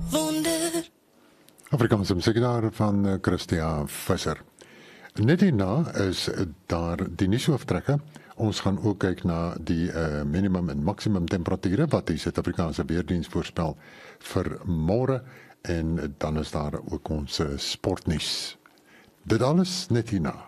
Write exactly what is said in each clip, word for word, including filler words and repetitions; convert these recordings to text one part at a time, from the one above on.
wonder. Afrikaanse musiek daar van eh, Christia Visser. Net hierna is daar die nuusoortrekke. Ons gaan ook kyk na die uh, minimum en maksimum temperature wat die Suid-Afrikaanse Weerdiens voorspel vir môre, en dan is daar ook ons uh, sportnuus. Dit alles net hierna.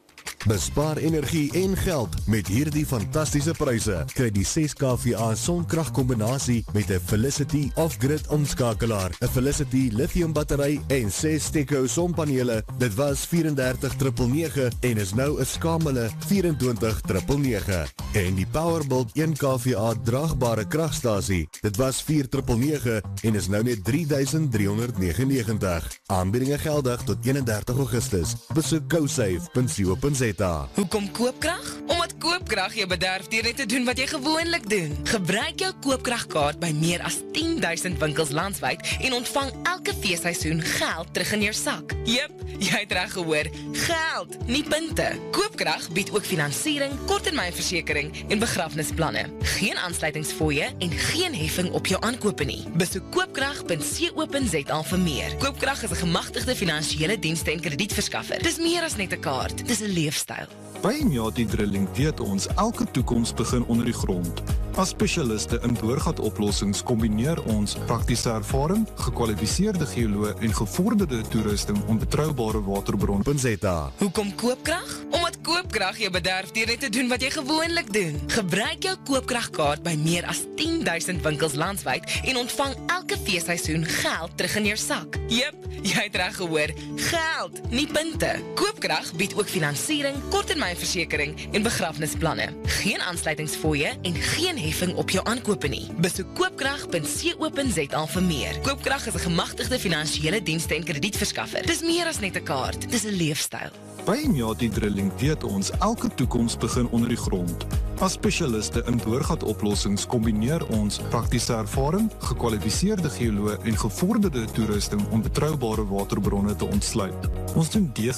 Bespaar energie en geld met hierdie fantastiese pryse. Kry die ses K V A sonkragkombinasie met 'n Felicity off-grid omskakelaar, 'n Felicity lithium battery en ses Steco sonpanele. Dit was drieëndertig nege nege nege en is nou 'n skamele vyf twee nege nege. En die Powerbolt een K V A draagbare kragstasie. Dit was vier nege nege nege en is nou net drie duisend driehonderd negenennegentig. Aanbiedinge geldig tot eenendertig Augustus. Besoek gosave punt co punt za. Hoekom koopkrag? Omdat koopkrag jou bederf deur net te doen wat jy gewoonlik doen. Gebruik jou koopkragkaart by meer as tien duisend winkels landwyd en ontvang elke feesseisoen geld terug in jou sak. Jep, jy het reg gehoor, geld, nie punte. Koopkrag bied ook finansiering, korttermynversekering en begrafnisplanne. Geen aansluitingsfooie en geen heffing op jou aankope nie. Besoek koopkrag punt co punt za vir meer. Koopkrag is 'n gemagtigde finansiële dienste en kredietverskaffer. Dis meer as net 'n kaart, dis 'n leefstyl. By Imyati Drilling weet ons elke toekoms begin onder die grond. As spesialiste in boorgatoplossings kombineer ons praktiese ervaring, gekwalifiseerde geoloë en gevorderde toerusting om betroubare waterbronne. Hoekom koopkrag? Omdat koopkrag jou bederf deur net te doen wat jy gewoonlik doen. Gebruik jou koopkragkaart by meer as tien duisend winkels landwyd en ontvang elke feesseisoen geld terug in jou sak. Jep, jy het reg gehoor, geld, nie punte. Koopkrag bied ook finansiering, korttermynversekering en begrafnisplanne. Geen aansluitingsfooie en geen heffing op jou aankope nie. Besoek koopkrag punt co punt za vir meer. Koopkrag is 'n gemagtigde finansiële dienste en kredietverskaffer. Dis meer as net 'n kaart, dis 'n leefstyl. By Imyati Drilling weet ons elke toekoms begin onder die grond. As spesialiste in boorgatoplossings kombineer ons praktiese ervaring, gekwalifiseerde geoloë en gevorderde toerusting om betroubare waterbronne te ontsluit. Ons doen